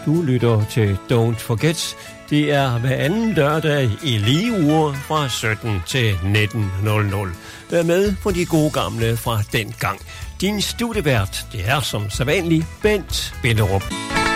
Du lytter til Don't Forget. Det er hver anden lørdag i lige uger fra 17 til 19.00. Vær med på de gode gamle fra den gang. Din studievært, det er som sædvanlig Bent Billerup.